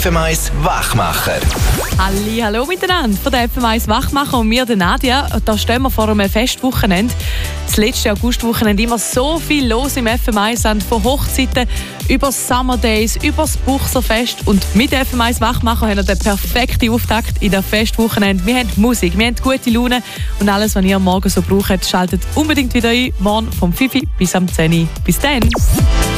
FM1 Wachmacher. Hallo miteinander von der FM1 Wachmacher und mir, der Nadia. Da stehen wir vor einem Festwochenende. Das letzte Augustwochenende immer so viel los im FM1, von Hochzeiten über Summer Days, über das Buchserfest. Und mit der FM1 Wachmacher haben wir den perfekten Auftakt in der Festwochenende. Wir haben Musik, wir haben gute Laune und alles, was ihr morgen so braucht, schaltet unbedingt wieder ein. Morgen vom 5 bis am 10. Bis dann!